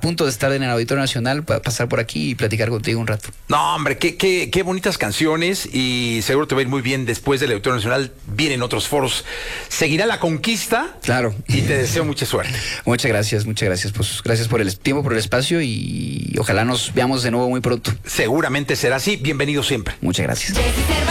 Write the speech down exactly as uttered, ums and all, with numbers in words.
punto de estar en el Auditorio Nacional, para pasar por aquí y platicar contigo un rato. No, hombre, qué, qué, qué bonitas canciones y seguro te va a ir muy bien después del Auditorio Nacional. Vienen otros foros. Seguirá la conquista. Claro. Y te deseo mucha suerte. Muchas gracias, muchas gracias. Pues gracias por el tiempo, por el espacio y ojalá nos veamos de nuevo muy pronto. Seguramente será así. Bienvenido siempre. Muchas gracias.